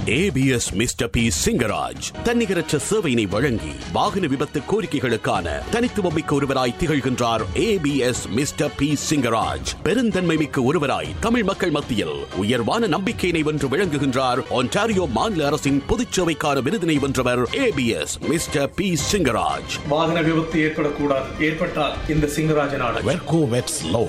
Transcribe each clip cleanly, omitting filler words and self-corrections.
ABS mister B Singaraj தன்னிகரற்ற சேவையினை வழங்கி வாகன விபத்து கோரிக்கைகளுக்கான தனித்துவமிக்க ஒருவராய் திகழ்கின்றார். ABS மிஸ்டர் பி சிங்கராஜ் பெருந்தன்மை மிக்க ஒருவராய் தமிழ் மக்கள் மத்தியில் உயர்வான நம்பிக்கையினை வென்று விளங்குகின்றார். ஒன்டாரியோ மாநில அரசின் பொதுச்சேவைக்கான விருதினை வென்றவர் ABS மிஸ்டர் பி சிங்கராஜ். வாகன விபத்து ஏற்படக்கூடாது, ஏற்பட்டால் இந்த சிங்கராஜனான வெர்கோ வெட்ஸ் low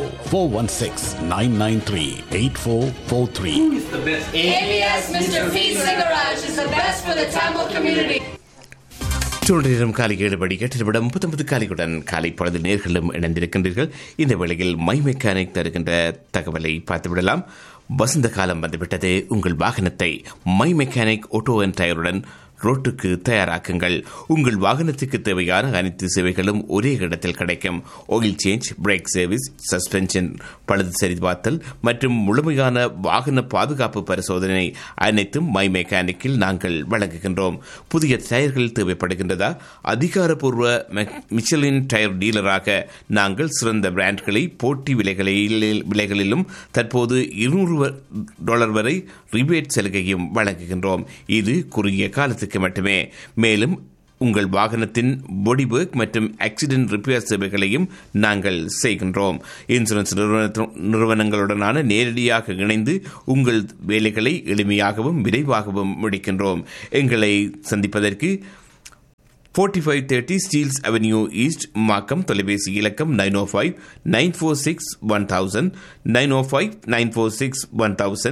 416-993-8443. ABS Mr. P. Singaraj is the best for the Tamil community. நேரம் காலை 7:08 காலையுடன் காலை பொழுது நேர்களும் இணைந்திருக்கின்றீர்கள். இந்த வேளையில் மை மெக்கானிக் தருகின்ற தகவலை பார்த்துவிடலாம். வசந்த காலம் வந்துவிட்டது. உங்கள் வாகனத்தை மை மெக்கானிக் ஆட்டோ அண்ட் டயருடன் ரோட்டுக்கு தயாராக்குங்கள். உங்கள் வாகனத்துக்கு தேவையான அனைத்து சேவைகளும் ஒரே இடத்தில் கிடைக்கும். Oil change, break service, suspension பழுது சரிபார்த்தல் மற்றும் முழுமையான வாகன பாதுகாப்பு பரிசோதனை அனைத்தும் மை மெக்கானிக்கில் நாங்கள் வழங்குகின்றோம். புதிய டயர்கள் தேவைப்படுகின்றதா? அதிகாரப்பூர்வ மிச்சலின் டயர் டீலராக நாங்கள் சிறந்த பிராண்ட்களை போட்டி விலைகளிலும் தற்போது $200 வரை ரிபேட் சலுகையும் வழங்குகின்றோம். இது குறுகிய காலத்துக்கு மட்டுமே. மேலும் உங்கள் வாகனத்தின் பாடி ஒர்க் மற்றும் ஆக்சிடென்ட் ரிப்பேர் சேவைகளையும் நாங்கள் செய்கின்றோம். இன்சூரன்ஸ் நிறுவனங்களுடனான நேரடியாக இணைந்து உங்கள் வேலைகளை எளிமையாகவும் விரைவாகவும் முடிக்கின்றோம். எங்களை சந்திப்பதற்கு 4530 ஸ்டீல்ஸ் அவென்யூ ஈஸ்ட், மாக்கம். தொலைபேசி இலக்கம் 905-946-1000, 905-946-1000,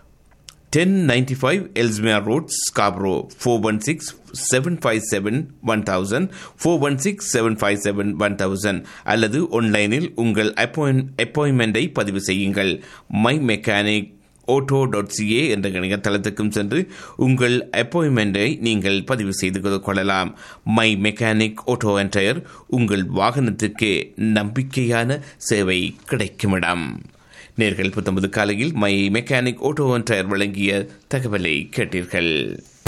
1095 Ellesmere Road, Scarborough, 416-757-1000, 416-757-1000 அல்லது ஆன்லைனில் உங்கள் அப்பாயின்மெண்டை பதிவு செய்யுங்கள். மை மெக்கானிக் auto.ca என்ற இணையதளத்துக்கும் சென்று உங்கள் அப்பாயின்மெண்டை நீங்கள் பதிவு செய்து கொள்ளலாம். My mechanic auto and tyre, உங்கள் வாகனத்துக்கு நம்பிக்கையான சேவை கிடைக்கும் இடம். நேர்கள் 19 காலையில் my mechanic auto and tyre வழங்கிய தகவலை கேட்டீர்கள்.